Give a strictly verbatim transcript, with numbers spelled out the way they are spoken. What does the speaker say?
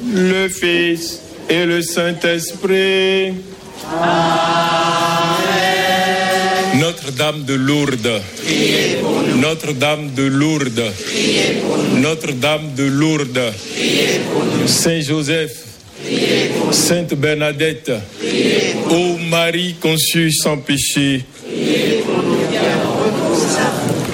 le Fils et le Saint-Esprit. Amen. Notre-Dame de Lourdes, Notre-Dame de Lourdes, Notre-Dame de Lourdes, Saint Joseph, Sainte Bernadette, ô Marie conçue sans péché,